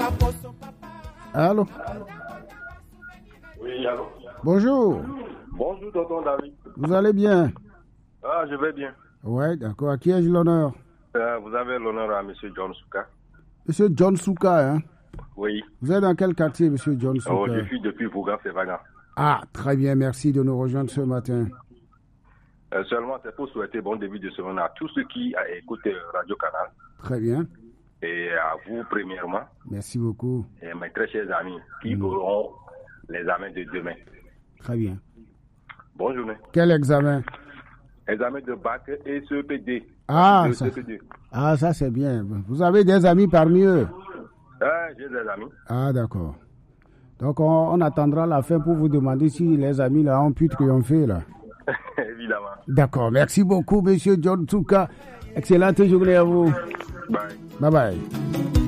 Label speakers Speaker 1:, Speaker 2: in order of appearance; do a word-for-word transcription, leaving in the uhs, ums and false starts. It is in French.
Speaker 1: Allô?
Speaker 2: Oui, allô?
Speaker 1: Bonjour.
Speaker 2: Bonjour, tonton David.
Speaker 1: Vous allez bien?
Speaker 2: Ah, je vais bien.
Speaker 1: Ouais, d'accord. À qui ai-je l'honneur?
Speaker 2: Euh, vous avez l'honneur à M. John Souka.
Speaker 1: Monsieur John Souka, hein?
Speaker 2: Oui.
Speaker 1: Vous êtes dans quel quartier, Monsieur John Souka?
Speaker 2: Oh, je suis depuis Bougan-Sévagan.
Speaker 1: Ah, très bien. Merci de nous rejoindre ce matin.
Speaker 2: Euh, seulement, c'est pour souhaiter bon début de semaine à tous ceux qui euh, écoutent euh, Radio Canal.
Speaker 1: Très bien.
Speaker 2: Et à vous, premièrement.
Speaker 1: Merci beaucoup.
Speaker 2: Et mes très chers amis qui
Speaker 1: Mmh.
Speaker 2: auront les examens de demain.
Speaker 1: Très bien.
Speaker 2: Bonne journée.
Speaker 1: Quel examen?
Speaker 2: Examen de bac et C E P D.
Speaker 1: Ah,
Speaker 2: de
Speaker 1: ça,
Speaker 2: C E P D.
Speaker 1: ah, ça c'est bien. Vous avez des amis parmi eux?
Speaker 2: Ah, j'ai des amis.
Speaker 1: Ah, d'accord. Donc, on, on attendra la fin pour vous demander si les amis là ont pu triompher là.
Speaker 2: Évidemment.
Speaker 1: D'accord. Merci beaucoup, Monsieur John Souka. Excellente journée à vous.
Speaker 2: Bye.
Speaker 1: Bye bye.